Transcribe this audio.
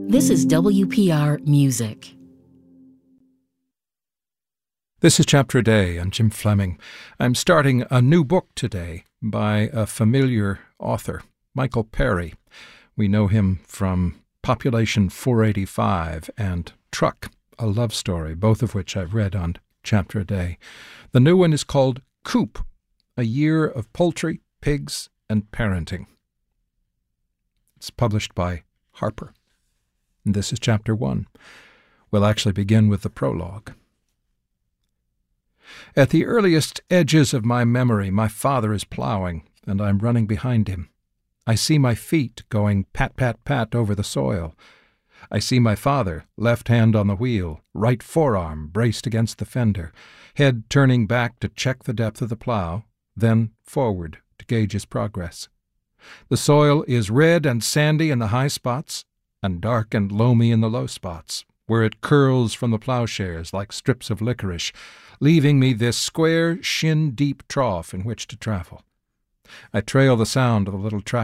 This is WPR Music. This is Chapter a Day. I'm Jim Fleming. I'm starting a new book today by a familiar author, Michael Perry. We know him from Population 485 and Truck, a love story, both of which I've read on Chapter a Day. The new one is called Coop, A Year of Poultry, Pigs, and Parenting. It's published by Harper. And this is Chapter 1. We'll actually begin with the prologue. At the earliest edges of my memory, my father is plowing, and I'm running behind him. I see my feet going pat, pat, pat over the soil. I see my father, left hand on the wheel, right forearm braced against the fender, head turning back to check the depth of the plow, then forward to gauge his progress. The soil is red and sandy in the high spots, and dark and loamy in the low spots, where it curls from the plowshares like strips of licorice, leaving me this square, shin-deep trough in which to travel. I trail the sound of the little tractor